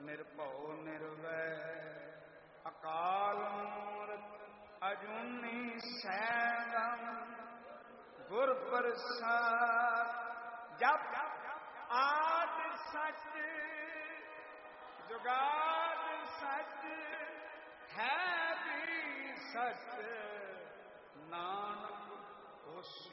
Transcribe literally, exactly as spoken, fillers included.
ਨਿਰਭਉ ਨਿਰਵੈਰ ਅਕਾਲ ਮੂਰਤਿ ਅਜੂਨੀ ਸੈਭੰ ਗੁਰ ਪ੍ਰਸਾਦਿ। ਜਪ ਆਦਿ ਸਚ ਜੁਗਾਦਿ ਸਚ ਹੈ ਵੀ ਸਚ ਨਾਨਕ ਹੋਸੀ